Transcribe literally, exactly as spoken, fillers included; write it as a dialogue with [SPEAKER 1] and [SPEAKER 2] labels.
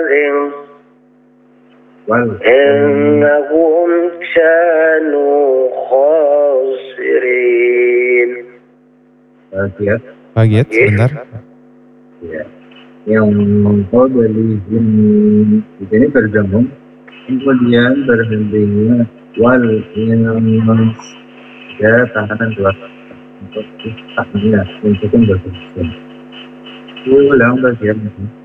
[SPEAKER 1] wal
[SPEAKER 2] إنهم كانوا خاسرين.
[SPEAKER 1] bagian
[SPEAKER 3] Bagian sebentar.
[SPEAKER 1] ya yang qablihim di sini bergabung kemudian berhentinya wal yang ya tahanan dua untuk taknya untuk berfungsi ulang bagian ini